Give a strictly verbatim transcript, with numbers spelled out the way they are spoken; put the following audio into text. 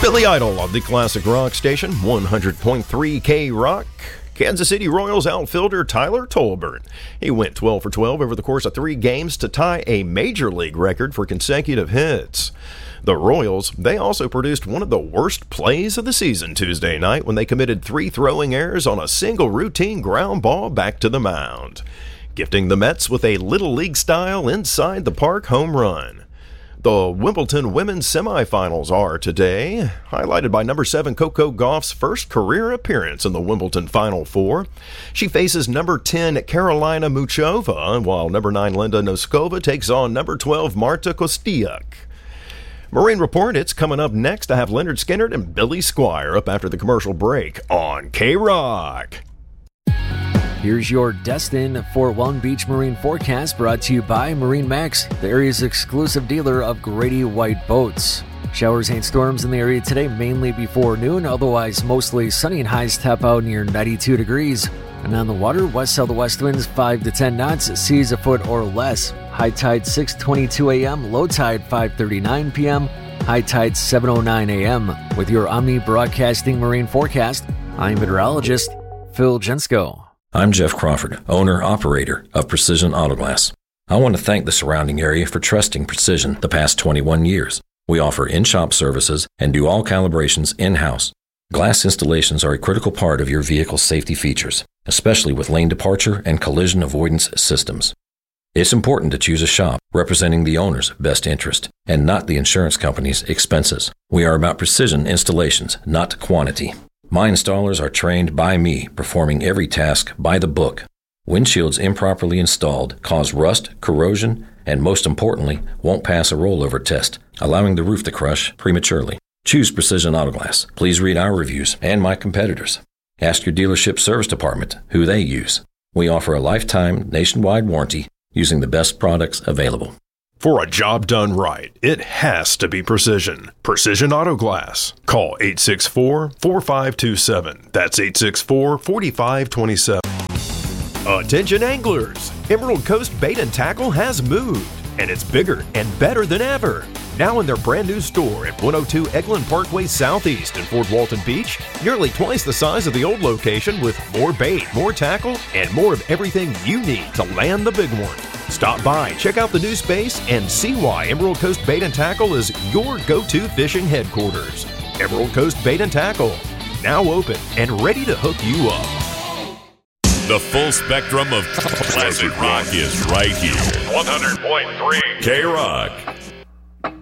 Billy Idol of the classic rock station, one hundred point three K Rock. Kansas City Royals outfielder Tyler Tolbert. He went twelve for twelve over the course of three games to tie a major league record for consecutive hits. The Royals, they also produced one of the worst plays of the season Tuesday night when they committed three throwing errors on a single routine ground ball back to the mound, gifting the Mets with a Little League-style inside-the-park home run. The Wimbledon women's semifinals are today, highlighted by number seven Coco Gauff's first career appearance in the Wimbledon Final Four. She faces number ten Carolina Muchova, while number nine Linda Noskova takes on number twelve Marta Kostyuk. Marine Report, it's coming up next. I have Leonard Skinner and Billy Squire up after the commercial break on K-Rock. Here's your Destin Fort Walton Beach Marine forecast, brought to you by Marine Max, the area's exclusive dealer of Grady White boats. Showers and storms in the area today, mainly before noon, otherwise mostly sunny and highs top out near ninety-two degrees. And on the water, west southwest winds five to ten knots, seas a foot or less. High tide six twenty-two a.m., low tide five thirty-nine p.m., high tide seven oh nine a.m. With your Omni Broadcasting Marine forecast, I'm meteorologist Phil Jensko. I'm Jeff Crawford, owner-operator of Precision Auto Glass. I want to thank the surrounding area for trusting Precision the past twenty-one years. We offer in-shop services and do all calibrations in-house. Glass installations are a critical part of your vehicle's safety features, especially with lane departure and collision avoidance systems. It's important to choose a shop representing the owner's best interest and not the insurance company's expenses. We are about precision installations, not quantity. My installers are trained by me, performing every task by the book. Windshields improperly installed cause rust, corrosion, and most importantly, won't pass a rollover test, allowing the roof to crush prematurely. Choose Precision Auto Glass. Please read our reviews and my competitors. Ask your dealership service department who they use. We offer a lifetime nationwide warranty using the best products available. For a job done right, it has to be Precision. Precision Auto Glass. Call eight six four, four five two seven. That's eight six four, four five two seven. Attention anglers! Emerald Coast Bait and Tackle has moved, and it's bigger and better than ever. Now in their brand new store at one oh two Eglin Parkway Southeast in Fort Walton Beach, nearly twice the size of the old location with more bait, more tackle, and more of everything you need to land the big one. Stop by, check out the new space, and see why Emerald Coast Bait and Tackle is your go-to fishing headquarters. Emerald Coast Bait and Tackle, now open and ready to hook you up. The full spectrum of classic rock is right here. one hundred point three K-Rock.